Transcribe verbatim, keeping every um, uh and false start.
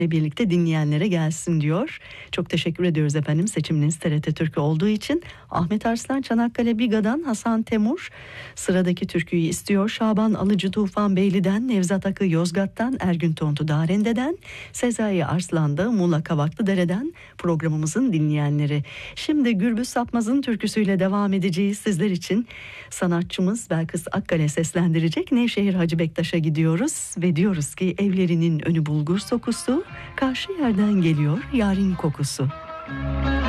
birlikte dinleyenlere gelsin diyor. Çok teşekkür ediyoruz efendim seçiminiz T R T Türkü olduğu için. Ahmet Arslan Çanakkale Biga'dan, Hasan Temur sıradaki türküyü istiyor. Şaban Alıcı Tufan Beyli'den, Nevzat Akı Yozgat'tan, Ergün Tontu Darende'den, Sezai Arslan da Muğla Kavaklıdere'den programımızın dinleyenleri. Şimdi Gürbüz Sapmaz'ın türküsüyle devam edeceğiz sizler için. Sanatçımız Belkıs Akkale seslendirecek. Nevşehir Hacı Bektaş'a gidiyoruz ve diyoruz ki evlerinin önü bulgur sokusu, karşı yerden geliyor yarın kokusu.